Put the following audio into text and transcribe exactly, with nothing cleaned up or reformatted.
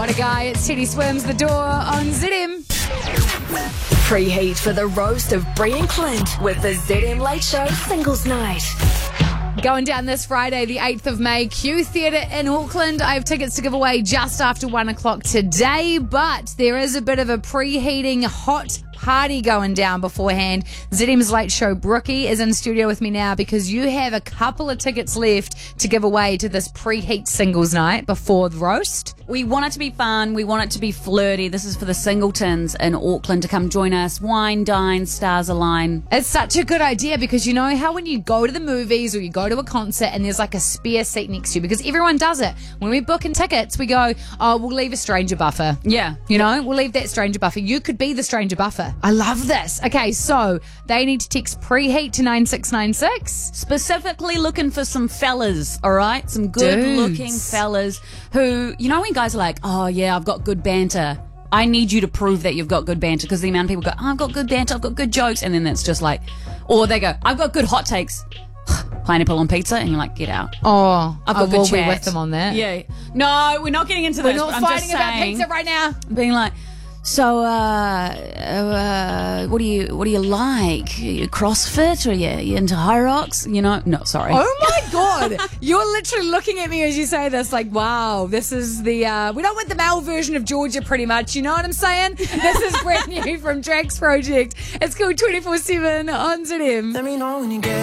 a guy. It's Teddy Swims the door on Z M. Preheat for the roast of Brie and Clint with the Z M Late Show Singles Night. Going down this Friday, the eighth of May, Q Theatre in Auckland. I have tickets to give away just after one o'clock today, but there is a bit of a preheating hot party going down beforehand. Z M's Late Show Brookie is in studio with me now because you have a couple of tickets left to give away to this preheat singles night before the roast. We want it to be fun. We want it to be flirty. This is for the singletons in Auckland to come join us. Wine, dine, stars align. It's such a good idea because you know how when you go to the movies or you go to a concert and there's like a spare seat next to you, because everyone does it. When we book in tickets, we go, oh, we'll leave a stranger buffer. Yeah. You know, we'll leave that stranger buffer. You could be the stranger buffer. I love this. Okay, so they need to text preheat to nine six nine six. Specifically looking for some fellas, all right? Some good-looking fellas who, you know when guys are like, oh, yeah, I've got good banter. I need you to prove that you've got good banter, because the amount of people go, oh, I've got good banter, I've got good jokes, and then that's just like, or they go, I've got good hot takes. Pineapple on pizza, and you're like, get out. Oh, I've got I good will chat. be with them on that. Yeah. No, we're not getting into We're this. not I'm fighting just about saying, pizza right now. being like, so, uh, uh, what do you, what do you like? Are you CrossFit, or are you, are you into high rocks? You know, no, sorry. Oh my God. You're literally looking at me as you say this like, wow, this is the, uh, we don't want the male version of Georgia pretty much. You know what I'm saying? This is brand new from Drax Project. It's called twenty-four seven on Z M. Let me know when you get